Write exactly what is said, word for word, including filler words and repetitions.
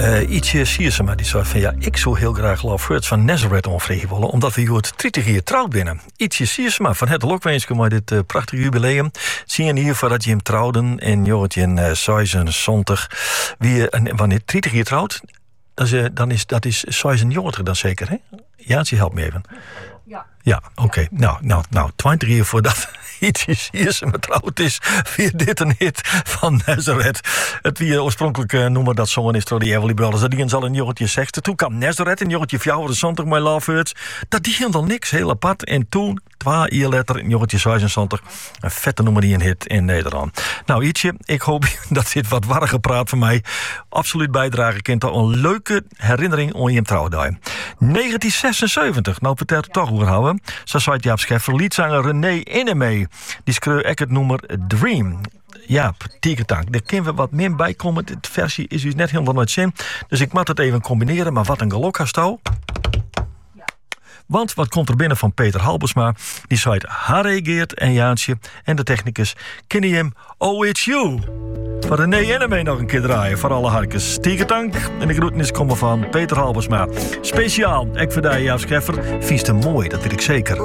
Uh, ietsje Siersema die zei van ja, ik zou heel graag Love Hurts van Nazareth onvregen willen, omdat we hier dertig jaar trouwd binnen. Ietsje Siersema van het Lokweensken met dit uh, prachtige jubileum. Zien hier voordat je hem trouwden in Jortje uh, zesenzeventig. Wie uh, wanneer dertig jaar trouwd, dan is, uh, dan is dat is zesenjontig dan zeker, hè? Ja, ze helpt me even. Ja. Ja, oké. Okay. Nou, nou, nou, twintig jaar voordat ietsje Siersema trouwd is, weer dit een hit van Nazareth. Het wie oorspronkelijk uh, noemen dat zongen is door die Everly Brothers. Dat die zal een jongetje zestig. Toen kwam Nazareth, een jongetje vijfenzontig, My Love Hurts. Dat die dan niks, heel apart. En toen, twee jaar later, een jongetje zesenzeventig. Een vette nummer die een hit in Nederland. Nou, ietsje, ik hoop dat dit wat warrig praat van mij absoluut bijdragen kent tot een leuke herinnering aan je trouwdag. negentien zesenzeventig, nou vertel ik toch overhouden. Zo zei Jaap Scheffer, liedzanger René Innemee. Die schreeuwt ook het nummer Dream. Ja, tiekentank. Daar kunnen we wat meer bij komen. De versie is dus net helemaal met zin. Dus ik moet het even combineren. Maar wat een gelok hast jou. Want wat komt er binnen van Peter Halbersma? Die zei Harry, Geert en Jaantje. En de technicus ken je hem. Oh, it's you. Van René Innemee nog een keer draaien. Voor alle harkens. Tiekentank. En de groetenis komen van Peter Halbersma. Speciaal. Ik voor die Jaap Scheffer. Vies te mooi, dat weet ik zeker.